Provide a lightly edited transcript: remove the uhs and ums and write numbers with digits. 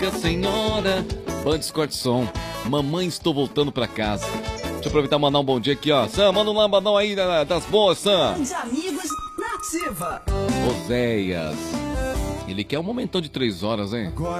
chega, senhora. Band Scott Som. Mamãe, estou voltando pra casa. Deixa eu aproveitar e mandar um bom dia aqui, ó. Sam, manda um lambadão aí das boas, Sam. De amigos na ativa. Oséias. Ele quer um momentão de 3 horas, hein? Agora